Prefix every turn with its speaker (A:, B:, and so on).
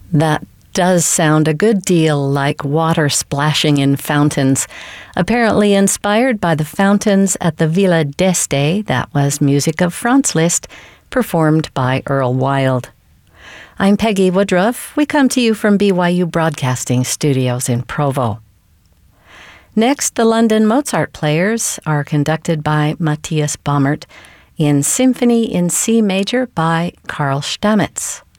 A: That does sound a good deal like water splashing in fountains. Apparently inspired by the fountains at the Villa d'Este, that was music of Franz Liszt, performed by Earl Wild. I'm Peggy Woodruff. We come to you from BYU Broadcasting Studios in Provo. Next, the London Mozart Players are conducted by Matthias Baumert in Symphony in C Major by Karl Stamitz.